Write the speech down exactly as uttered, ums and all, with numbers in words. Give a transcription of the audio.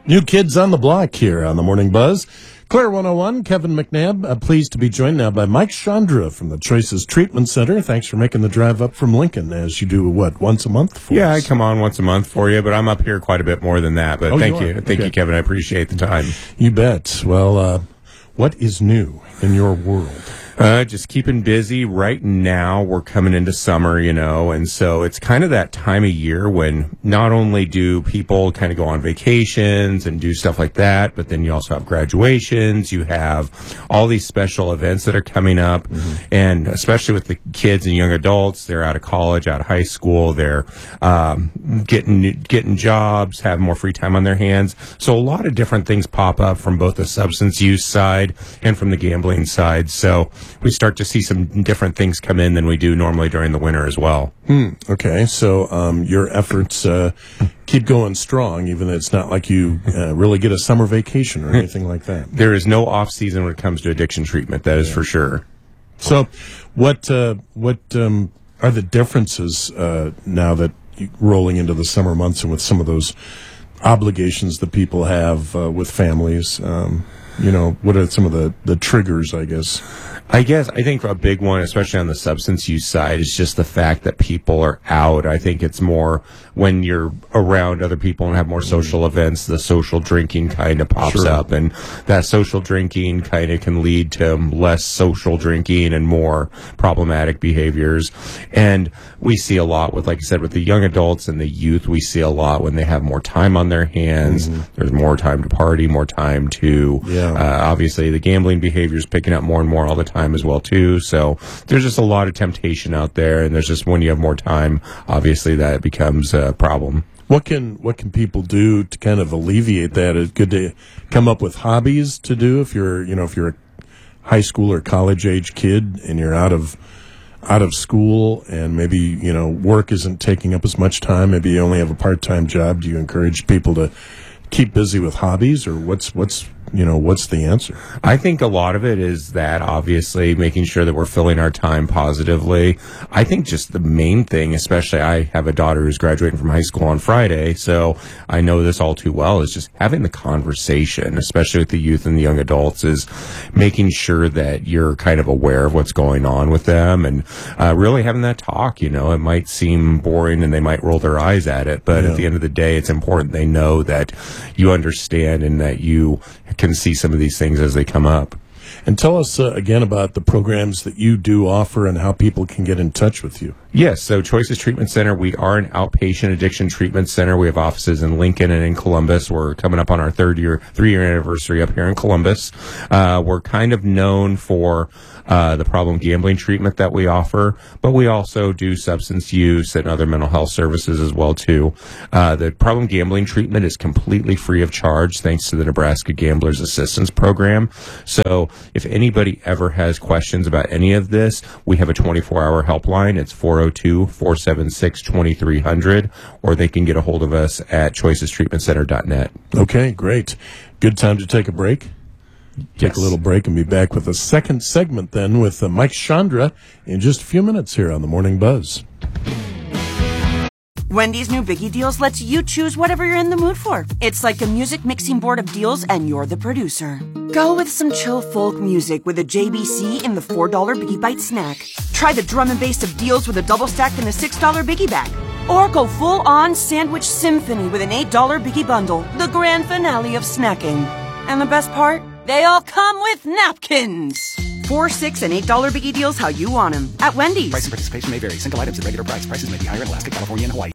New Kids on the Block here on the Morning Buzz. Claire one oh one, Kevin McNabb, uh, pleased to be joined now by Mike Chandra from the Choices Treatment Center. Thanks for making the drive up from Lincoln, as you do, what, once a month for Yeah, us? I come on once a month for you, but I'm up here quite a bit more than that. But Oh, thank you you. are? Thank Okay. you, Kevin. I appreciate the time. You bet. Well, uh, what is new in your world? Uh, just keeping busy. Right now, we're coming into summer, you know, and so it's kind of that time of year when not only do people kind of go on vacations and do stuff like that, but then you also have graduations. You have all these special events that are coming up, mm-hmm. and especially with the kids and young adults, they're out of college, out of high school, they're um, getting getting jobs, have more free time on their hands. So a lot of different things pop up from both the substance use side and from the gambling side. So we start to see some different things come in than we do normally during the winter as well. Hmm. Okay, so um, your efforts uh, keep going strong, even though it's not like you uh, really get a summer vacation or anything like that. There is no off season when it comes to addiction treatment. That is yeah. for sure. So, what uh, what um, are the differences uh, now that you, rolling into the summer months and with some of those obligations that people have uh, with families? Um, you know, what are some of the, the triggers, I guess? I guess I think a big one, especially on the substance use side, is just the fact that people are out. I think it's more when you're around other people and have more social events, the social drinking kind of pops Sure. up, and that social drinking kind of can lead to less social drinking and more problematic behaviors. And we see a lot with, like I said, with the young adults and the youth, we see a lot when they have more time on their hands. Mm-hmm. There's more time to party, more time to, yeah. uh, obviously the gambling behavior is picking up more and more all the time as well too. So there's just a lot of temptation out there, and there's just when you have more time, obviously that becomes a problem. What can what can people do to kind of alleviate that? Is it good to come up with hobbies to do if you're you know if you're a high school or college age kid and you're out of out of school and maybe you know work isn't taking up as much time. Maybe you only have a part time job. Do you encourage people to keep busy with hobbies, or what's what's you know what's the answer? I think a lot of it is that obviously making sure that we're filling our time positively. I think just the main thing, especially I have a daughter who's graduating from high school on Friday, so I know this all too well, is just having the conversation, especially with the youth and the young adults, is making sure that you're kind of aware of what's going on with them and uh, really having that talk. You know, it might seem boring and they might roll their eyes at it, but yeah. at the end of the day, it's important they know that you understand and that you can see some of these things as they come up. And tell us uh, again about the programs that you do offer and how people can get in touch with you. Yes, so Choices Treatment Center, we are an outpatient addiction treatment center. We have offices in Lincoln and in Columbus. We're coming up on our third year, three-year anniversary up here in Columbus. Uh, we're kind of known for uh, the problem gambling treatment that we offer, but we also do substance use and other mental health services as well, too. Uh, the problem gambling treatment is completely free of charge thanks to the Nebraska Gamblers Assistance Program. So if anybody ever has questions about any of this, we have a twenty-four hour helpline. It's four oh two, four seven six, two three zero zero, or they can get a hold of us at choices treatment center dot net. Okay, great. Good time to take a break. Take Yes. a little break and be back with a second segment then with uh, Mike Chandra in just a few minutes here on the Morning Buzz. Wendy's new Biggie Deals lets you choose whatever you're in the mood for. It's like a music mixing board of deals, and you're the producer. Go with some chill folk music with a J B C in the four dollar Biggie Bite snack. Try the drum and bass of deals with a double stack in the six dollar Biggie bag. Or go full-on sandwich symphony with an eight dollar Biggie bundle, the grand finale of snacking. And the best part? They all come with napkins. Four, six, and eight dollar Biggie Deals how you want them at Wendy's. Price and participation may vary. Single items at regular price. Prices may be higher in Alaska, California, and Hawaii.